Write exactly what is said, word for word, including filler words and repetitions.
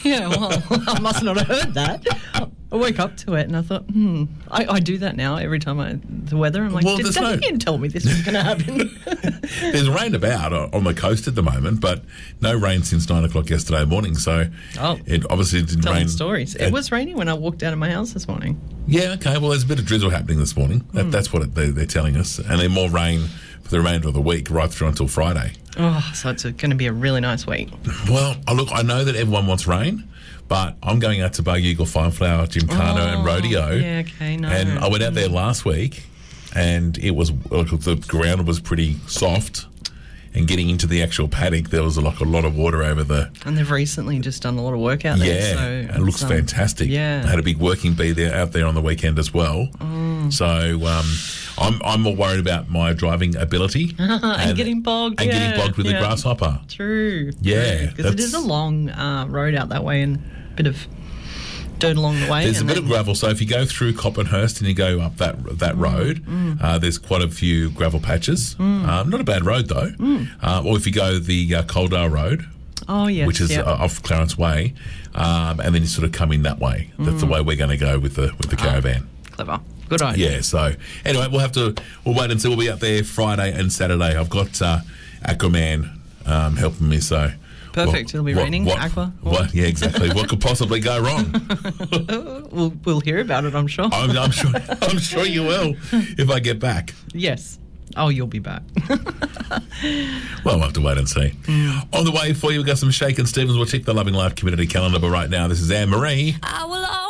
Yeah, well, I must not have heard that. I woke up to it and I thought, hmm, I, I do that now every time I the weather. I'm like, Well, did there's Daddy no- Ian tell me this was going to happen? There's rain about on the coast at the moment, but no rain since nine o'clock yesterday morning. So Oh. it obviously didn't Telling rain. stories. It was raining when I walked out of my house this morning. Yeah, okay. Well, there's a bit of drizzle happening this morning. That, Hmm. That's what it, they, they're telling us. And then more rain for the remainder of the week, right through until Friday. Oh, so it's going to be a really nice week. Well, oh, look, I know that everyone wants rain, but I'm going out to Bug Eagle, Fine Flower, Gymkhana and Oh, Rodeo. yeah, okay, no. And I went out there last week and it was, look, the ground was pretty soft. And getting into the actual paddock, there was like a lot of water over the... And they've recently just done a lot of work out there. Yeah, so it looks it's, um, fantastic. Yeah. They had a big working bee there out there on the weekend as well. Mm. So um, I'm I'm more worried about my driving ability and, getting bogged. and yeah, getting bogged with yeah. the grasshopper. True. Yeah, Because it is a that's- long uh, road out that way and a bit of dirt along the way. There's a and bit then- of gravel, so if you go through Coppenhurst and you go up that that road, uh, there's quite a few gravel patches. Um, not a bad road though. Uh, or if you go the uh, Coldar Road, Oh, yes. which is yeah. uh, off Clarence Way, um, and then you sort of come in that way. That's the way we're going to go with the with the caravan. Clever. Good idea. Yeah. So anyway, we'll have to we'll wait and see. We'll be out there Friday and Saturday. I've got uh, Aquaman um, helping me. So. Perfect. It'll be raining, What, aqua. What, yeah, exactly. What could possibly go wrong? We'll, we'll hear about it, I'm sure. I'm, I'm sure. I'm sure you will if I get back. Yes. Oh, you'll be back. Well, we'll have to wait and see. On the way for you, we've got some Shakin' Stevens. We'll check the Loving Life community calendar. But right now, this is Anne Marie. I will